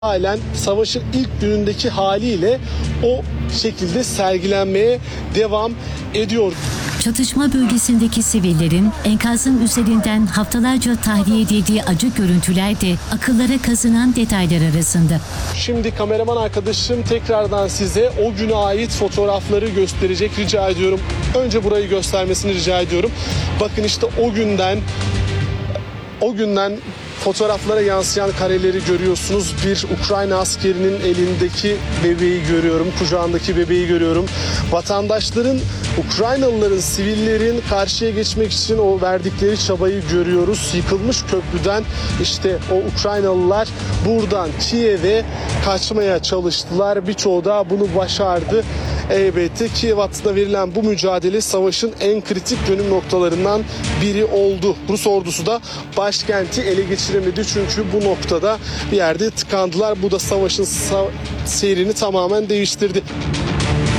halen savaşın ilk günündeki haliyle o şekilde sergilenmeye devam ediyor. Çatışma bölgesindeki sivillerin enkazın üzerinden haftalarca tahliye edildiği acı görüntüler de akıllara kazınan detaylar arasında. Şimdi kameraman arkadaşım tekrardan size o güne ait fotoğrafları gösterecek, rica ediyorum. Önce burayı göstermesini rica ediyorum. Bakın işte o günden fotoğraflara yansıyan kareleri görüyorsunuz. Bir Ukrayna askerinin elindeki bebeği görüyorum, kucağındaki bebeği görüyorum. Vatandaşların, Ukraynalıların, sivillerin karşıya geçmek için o verdikleri çabayı görüyoruz. Yıkılmış köprüden işte o Ukraynalılar buradan Kiev'e kaçmaya çalıştılar. Birçoğu da bunu başardı. Elbette Kiev hattında verilen bu mücadele savaşın en kritik dönüm noktalarından biri oldu. Rus ordusu da başkenti ele geçiremedi çünkü bu noktada bir yerde tıkandılar. Bu da savaşın seyrini tamamen değiştirdi.